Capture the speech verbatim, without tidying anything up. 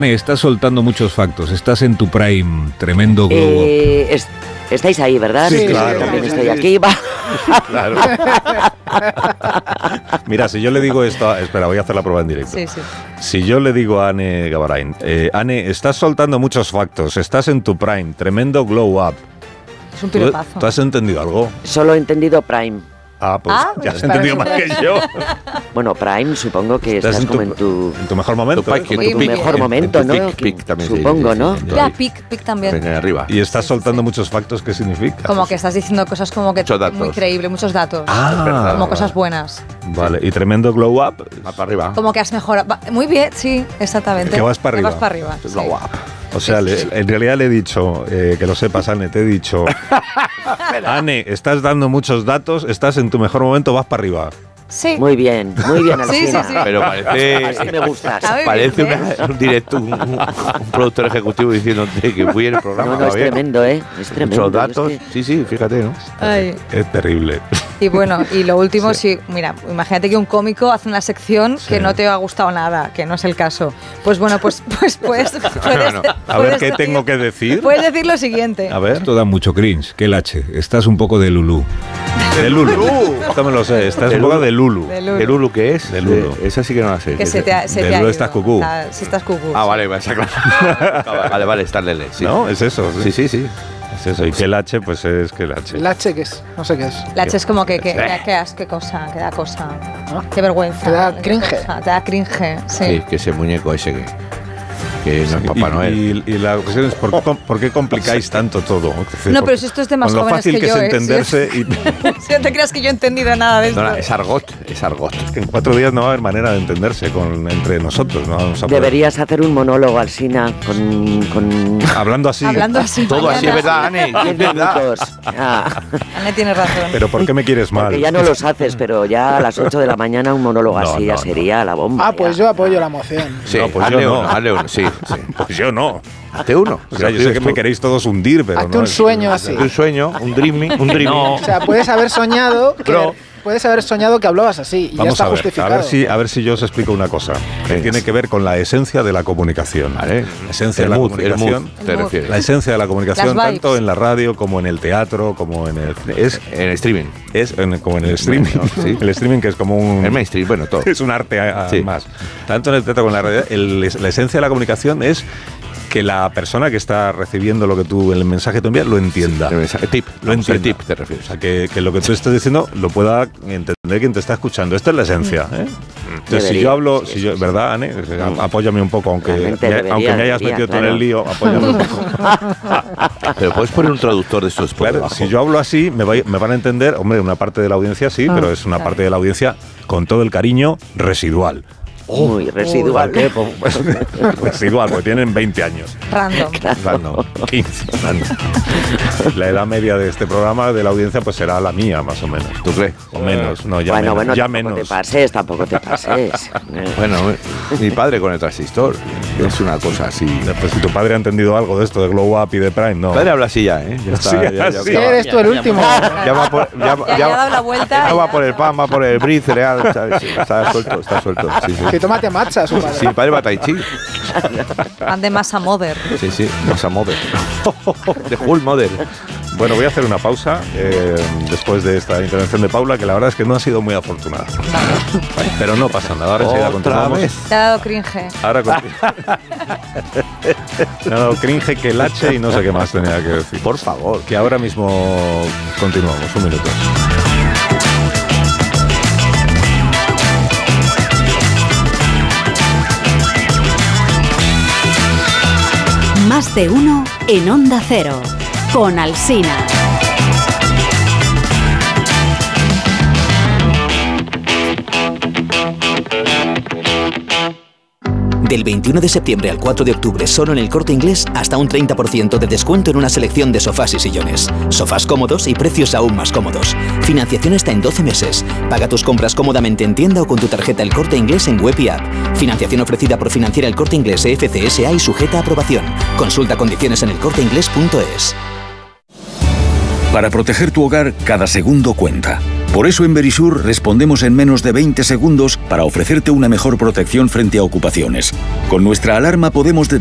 Estás soltando muchos factos, estás en tu prime, tremendo glow up. Eh, es, estáis ahí, ¿verdad? Sí, claro. También Sí, estoy sí, aquí. Va. Claro. Mira, si yo le digo esto... A, espera, voy a hacer la prueba en directo. Sí, sí. Si yo le digo a Anne Gavarain, eh, Anne, estás soltando muchos factos, estás en tu prime, tremendo glow up. Es un piropazo. ¿Tú, ¿Tú has entendido algo? Solo he entendido Prime. Ah, pues Ah, ya pues has entendido más que yo. Bueno, Prime, supongo que Estás estás, en tu, como en tu... en tu mejor momento. Tu ¿eh? pick, en tu Muy mejor bien. momento, En tu ¿no? pick, pick también se Supongo, dice, ¿no? sí, sí. Ya, pic, pic también. Venga, arriba. Y estás soltando muchos factos, ¿qué significa? Como que estás diciendo cosas como que Muchos datos. muy creíble, muchos datos. Ah, como cosas buenas. Vale, y tremendo glow up. Va para arriba. Como que has mejorado. Va- Muy bien, sí, exactamente. Que vas para Que arriba. vas para arriba. sí. Glow up. O sea, le- en realidad le he dicho, eh, que lo sepas, Anne, te he dicho, Anne, estás dando muchos datos, estás en tu mejor momento, vas para arriba. Sí. Muy bien, muy bien, Sí, sí, Alsina. sí. Pero parece... Así me gustas. A ver, Parece bien, una- un directo, un, un- un productor ejecutivo diciéndote que fui en el programa. No, no, va es bien. tremendo, ¿eh? Es tremendo. Muchos Yo es datos. que- Sí, sí, fíjate, ¿no? Ay. Es terrible. Y bueno, y lo último, sí. mira, imagínate que un cómico hace una sección Sí. que no te ha gustado nada, que no es el caso. Pues bueno, pues, pues puedes, puedes, Bueno, A ver, puedes ¿qué decir- tengo que decir? Puedes decir lo siguiente. A ver. Esto da mucho cringe, que el H. Estás un poco de Lulú. De Lulu. Esto me lo sé, estás De un poco Lulu. de Lulu. De Lulu. ¿De Lulu qué es? De Lulu. De- esa sí que no la sé. Que se te ha, se de te ha Lulu ido. estás cucú. Está- si estás cucú. Ah, sí. vale, va a claro. Vale, vale, está Lele. Sí. ¿No? Es eso. Sí, sí, sí. Es eso. Y que el H, pues es que el H. ¿El H qué es? No sé qué es. La H es como que, que, que, que as- qué cosa, que da cosa. ¿No? Qué vergüenza. Te da qué cringe. cosa, Te da cringe, sí. Sí, que ese muñeco ese que, que no es Papá y, Noel. Y, y la cuestión es, ¿por, qué- ¿por qué complicáis tanto todo? Es decir, No, por- pero si esto es de más con lo jóvenes fácil que que yo, es ¿eh? entenderse y Si no te creas que yo he entendido nada de esto. No, no, es argot, es argot. que en cuatro días no va a haber manera de entenderse con, entre nosotros. No vamos a poder- Deberías hacer un monólogo, Alsina, con... con Hablando así. Hablando así. Todo así es verdad, Anne. diez Es verdad. minutos. Ah, Anne tiene razón. Pero ¿por qué me quieres mal? porque ya no los haces, pero ya a las ocho de la mañana un monólogo No, así no, ya sería la bomba. Ah, pues ya. yo apoyo la moción. Sí, No, pues hazle yo no. uno, hazle uno, sí, sí. Pues yo no. Hazte uno. O sea, yo sé que me queréis todos hundir, pero Hazte no un es- sueño así. Un sueño, un dreaming, un dreaming. No. O sea, puedes haber soñado que, Bro. puedes haber soñado que hablabas así y ya Vamos está a ver, a justificado. ver, si, a ver si yo os explico una cosa que Venga. tiene que ver con la esencia de la comunicación. Vale. La esencia El de la mood, el comunicación. mood, te El mood. refieres. La esencia de la comunicación, Las vibes. tanto en la radio como en el teatro, como en el es En el streaming. es en- como en el streaming, Bueno, sí. el streaming que es como un El mainstream, bueno, todo. es un arte a- a- Sí. más. Tanto en el teatro como en la radio, el- la esencia de la comunicación es que la persona que está recibiendo lo que tú el mensaje que tú envías lo entienda. El mensaje- tip, Lo vamos, el entienda. tip te refieres. O sea, que, que lo que tú estés diciendo lo pueda entender quien te está escuchando. Esta es la esencia. ¿eh? Entonces, si Debería, yo hablo, sí, si sí, yo, sí. ¿verdad, Anne? Apóyame un poco, aunque, Realmente me- debería, aunque me hayas debería, metido tú en claro. el lío, apóyame un poco. Pero puedes poner un traductor de estos por Claro, debajo. si yo hablo así, me, va- me van a entender, hombre, una parte de la audiencia sí, pero es una claro. parte de la audiencia con todo el cariño residual. Muy residual. ¿Por qué? Pues, residual, porque tienen veinte años. Random. Random, quince. Random. La edad media de este programa, de la audiencia, pues será la mía, más o menos. ¿Tú crees? O menos, no, ya bueno, menos. bueno, ya tampoco menos. te pases, tampoco te pases. Bueno, mi padre con el transistor. Es una cosa así. Mi Pues si tu padre ha entendido algo de esto de Glow Up y de Prime, no. padre habla así ya, ¿eh? Ya está. Sí, ya, ya, así. ya va- Eres tú el último. ya va por, ya, Ya, ya ha dado la vuelta. no y va ya- por el pan, va por el brie cereal. ¿sabes? Está suelto, está suelto. Sí, sí. Que tómate matcha, su padre. Sí, mi padre va a Tai Chi. Van de masa mother. Sí, sí, Masa Mother. De Hull Mother. Bueno, voy a hacer una pausa eh, después de esta intervención de Paula, que la verdad es que no ha sido muy afortunada. Pero no pasa nada, ahora enseguida Otra continuamos. vez. Te ha dado cringe. Ahora continuamos. Me ha dado cringe que el H y no sé qué más tenía que decir. Por favor. Que ahora mismo continuamos, un minuto. Más de uno en Onda Cero, con Alsina. Del veintiuno de septiembre al cuatro de octubre, solo en El Corte Inglés, hasta un treinta por ciento de descuento en una selección de sofás y sillones. Sofás cómodos y precios aún más cómodos. Financiación hasta en doce meses. Paga tus compras cómodamente en tienda o con tu tarjeta El Corte Inglés en web y app. Financiación ofrecida por Financiera El Corte Inglés E F C S A y sujeta a aprobación. Consulta condiciones en elcorteinglés punto es. Para proteger tu hogar, cada segundo cuenta. Por eso en Verisur respondemos en menos de veinte segundos para ofrecerte una mejor protección frente a ocupaciones. Con nuestra alarma podemos detectar